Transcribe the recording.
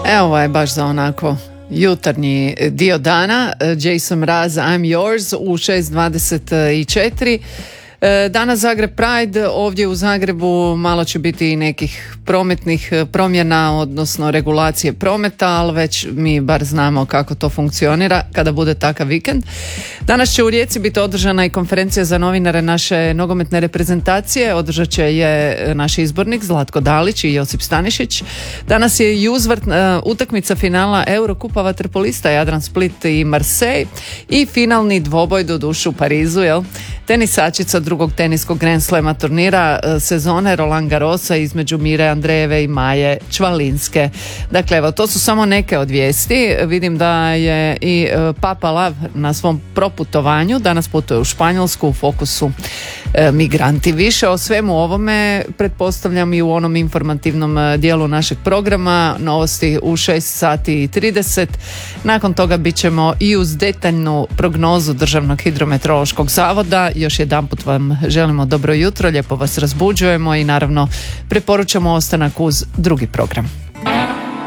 Evo je baš za onako jutarnji dio dana. Jason Mraz, I'm Yours u 6:24. Danas Zagreb Pride, ovdje u Zagrebu malo će biti i nekih prometnih promjena, odnosno regulacije prometa, ali već mi bar znamo kako to funkcionira kada bude takav vikend. Danas će u Rijeci biti održana i konferencija za novinare naše nogometne reprezentacije. Održat će je naš izbornik Zlatko Dalić i Josip Stanišić. Danas je i uzvrt utakmica finala Eurokupa vaterpolista Jadran Split i Marseille i finalni dvoboj do dušu u Parizu, jel? Tenisačica drugog teniskog Grand Slema turnira sezone Roland Garrosa između Mire Andrejeve i Maje Čvalinske. Dakle, evo, to su samo neke od vijesti. Vidim da je i Papa Lav na svom proputovanju. Danas putuje u Španjolsku, u fokusu migranti. Više o svemu ovome pretpostavljam i u onom informativnom dijelu našeg programa. Novosti u 6:30. Nakon toga bit ćemo i uz detaljnu prognozu Državnog hidrometeorološkog zavoda. Još jedanput vam želimo dobro jutro, lijepo vas razbuđujemo i naravno preporučamo ostanak uz drugi program.